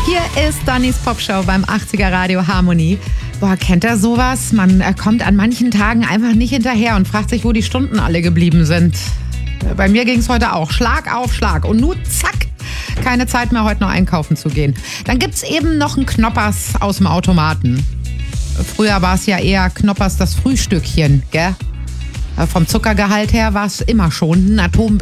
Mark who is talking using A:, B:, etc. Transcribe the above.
A: Hier ist Dannys Popshow beim 80er Radio Harmonie. Boah, kennt ihr sowas? Man kommt an manchen Tagen einfach nicht hinterher und fragt sich, wo die Stunden alle geblieben sind. Bei mir ging es heute auch. Schlag auf Schlag. Und nun zack, keine Zeit mehr, heute noch einkaufen zu gehen. Dann gibt's eben noch einen Knoppers aus dem Automaten. Früher war es ja eher Knoppers das Frühstückchen, gell? Vom Zuckergehalt her war es immer schon ein Atom.